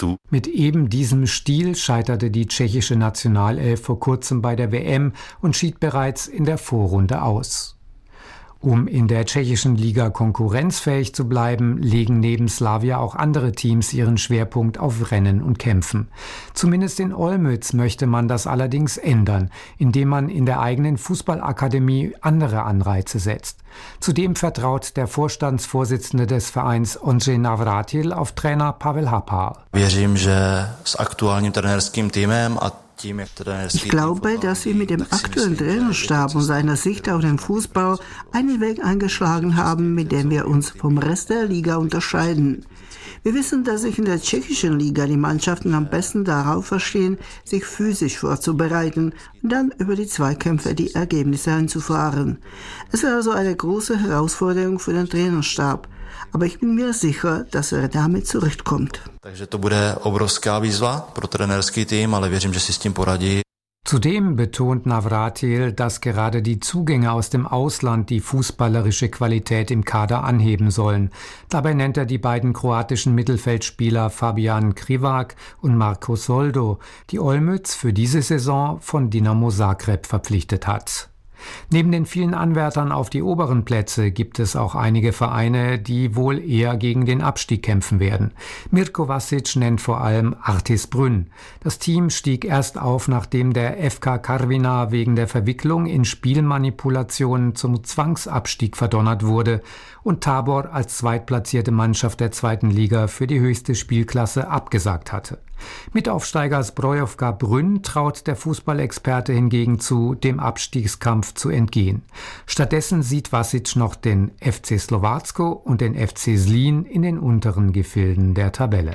hostů. Mit eben diesem Stil scheiterte die tschechische Nationalelf vor kurzem bei der WM und schied bereits in der Vorrunde aus. Um in der tschechischen Liga konkurrenzfähig zu bleiben, legen neben Slavia auch andere Teams ihren Schwerpunkt auf Rennen und Kämpfen. Zumindest in Olmütz möchte man das allerdings ändern, indem man in der eigenen Fußballakademie andere Anreize setzt. Zudem vertraut der Vorstandsvorsitzende des Vereins Ondřej Navratil auf Trainer Pavel Happal. Věřím, že s aktuálním trenérským týmem a Ich glaube, dass wir mit dem aktuellen Trainerstab und seiner Sicht auf den Fußball einen Weg eingeschlagen haben, mit dem wir uns vom Rest der Liga unterscheiden. Wir wissen, dass sich in der tschechischen Liga die Mannschaften am besten darauf verstehen, sich physisch vorzubereiten und dann über die Zweikämpfe die Ergebnisse einzufahren. Es war also eine große Herausforderung für den Trainerstab. Aber ich bin mir sicher, dass damit zurechtkommt. Takže to bude obrovská výzva pro trenérský tým, ale věřím, že si s tím poradí. Zudem betont Navratil, dass gerade die Zugänge aus dem Ausland die fußballerische Qualität im Kader anheben sollen. Dabei nennt er die beiden kroatischen Mittelfeldspieler Fabian Krivak und Marko Soldo, die Olmütz für diese Saison von Dinamo Zagreb verpflichtet hat. Neben den vielen Anwärtern auf die oberen Plätze gibt es auch einige Vereine, die wohl eher gegen den Abstieg kämpfen werden. Mirko Vasic nennt vor allem Artis Brünn. Das Team stieg erst auf, nachdem der FK Karviná wegen der Verwicklung in Spielmanipulationen zum Zwangsabstieg verdonnert wurde und Tabor als zweitplatzierte Mannschaft der zweiten Liga für die höchste Spielklasse abgesagt hatte. Mitaufsteiger Zbrojovka Brünn traut der Fußballexperte hingegen zu, dem Abstiegskampf zu entgehen. Stattdessen sieht Vasic noch den FC Slovácko und den FC Zlín in den unteren Gefilden der Tabelle.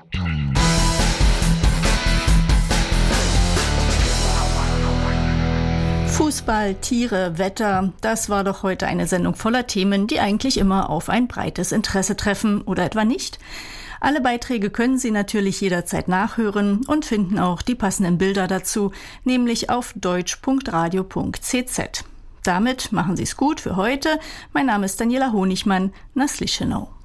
Fußball, Tiere, Wetter, das war doch heute eine Sendung voller Themen, die eigentlich immer auf ein breites Interesse treffen, oder etwa nicht? Alle Beiträge können Sie natürlich jederzeit nachhören und finden auch die passenden Bilder dazu, nämlich auf deutsch.radio.cz. Damit machen Sie es gut für heute. Mein Name ist Daniela Honigmann. Na slyšenou.